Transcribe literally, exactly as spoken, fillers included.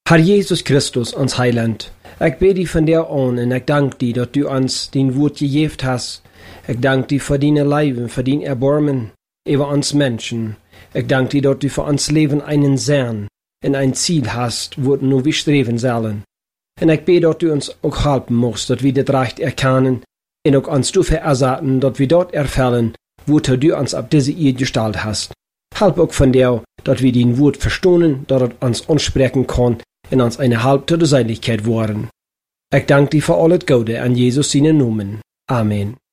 Herr Jesus Christus, ons Heiland, ik bid die van der aan en ik dank die dat du ons din woord gegeven hast. Ik dank die voor dine leven, voor din erbarmen über ons mensen. Ik dank die dat du voor ons leven einen Sinn en ein Ziel hast, wo nu wir streven sollen. En ik bid dat du ons ook helpen mocht, dat wir dit recht erkennen en ook ons du vererzaten, dat wir dort erfüllen, wo du uns ab diese Ehe gestaltet hast. Help ook von dir, dat wir din Wort verstohnen, dat het ons ansprechen kann en ons eine Halb zur Seligkeit worden. Ich danke dir für alles Gute an Jesus seinen Namen. Amen.